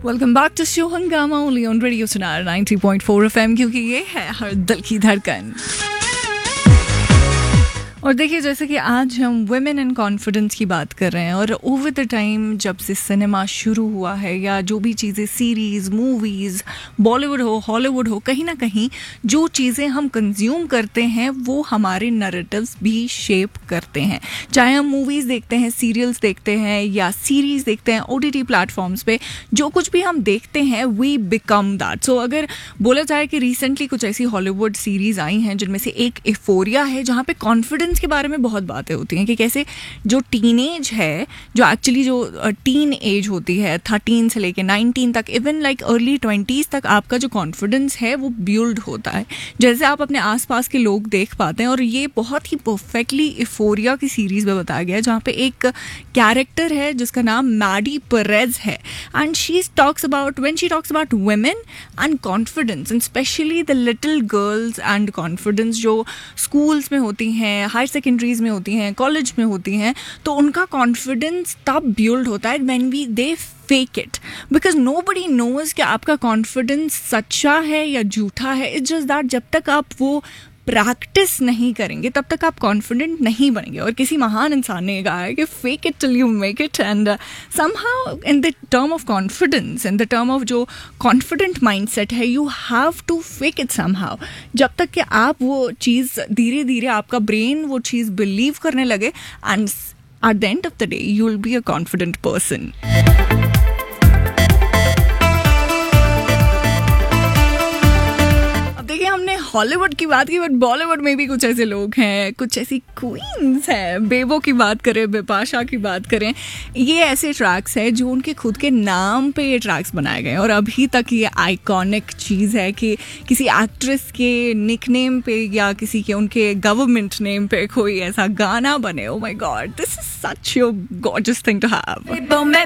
Welcome back to show हंगामा only on radio सुनार 90.4 FM, क्योंकि ये है हर दिल की धड़कन। और देखिए, जैसे कि आज हम वुमेन एंड कॉन्फिडेंस की बात कर रहे हैं, और ओवर द टाइम जब से सिनेमा शुरू हुआ है या जो भी चीज़ें, सीरीज़, मूवीज़, बॉलीवुड हो, हॉलीवुड हो, कहीं ना कहीं जो चीज़ें हम कंज्यूम करते हैं वो हमारे नैरेटिव्स भी शेप करते हैं। चाहे हम मूवीज़ देखते हैं, सीरियल्स देखते हैं या सीरीज़ देखते हैं OTT प्लेटफॉर्म्स पे, जो कुछ भी हम देखते हैं वी बिकम दैट। सो अगर बोला जाए कि रिसेंटली कुछ ऐसी हॉलीवुड सीरीज़ आई हैं जिनमें से एक एफोरिया है, जहाँ पे कॉन्फिडेंस के बारे में बहुत बातें होती हैं कि कैसे जो टीनेज है, जो एक्चुअली जो टीन एज होती है 13 से लेके 19 तक, इवन लाइक अर्ली 20s तक, आपका जो कॉन्फिडेंस है वो बिल्ड होता है, जैसे आप अपने आसपास के लोग देख पाते हैं। और ये बहुत ही परफेक्टली एफोरिया की सीरीज में बताया गया है, जहाँ पे एक कैरेक्टर है जिसका नाम मैडी पेरेज है, and she talks about women and confidence, and specially the little girls and confidence जो स्कूल्स में होती हैं, हायर सेकेंडरीज में होती हैं, कॉलेज में होती हैं, तो उनका कॉन्फिडेंस तब बिल्ड होता है when they fake it, because nobody knows कि आपका कॉन्फिडेंस सच्चा है या झूठा है। इट्स जस्ट दैट जब तक आप वो प्रैक्टिस नहीं करेंगे तब तक आप कॉन्फिडेंट नहीं बनेंगे। और किसी महान इंसान ने कहा है कि fake it till you make it, and somehow in the term of confidence, in the term of जो कॉन्फिडेंट माइंडसेट है, you have to fake it somehow. जब तक कि आप वो चीज़ धीरे धीरे आपका ब्रेन वो चीज़ बिलीव करने लगे, and at the end of the day you will be a confident person. देखिए, हमने हॉलीवुड की बात की, बट बॉलीवुड में भी कुछ ऐसे लोग हैं, कुछ ऐसी क्वींस हैं। बेबो की बात करें, बिपाशा की बात करें, ये ऐसे ट्रैक्स हैं जो उनके खुद के नाम पे ये ट्रैक्स बनाए गए हैं, और अभी तक ये आइकॉनिक चीज़ है कि किसी एक्ट्रेस के निकनेम पे या किसी के उनके गवर्नमेंट नेम पे कोई ऐसा गाना बने। Oh my God, this is such a gorgeous thing to have.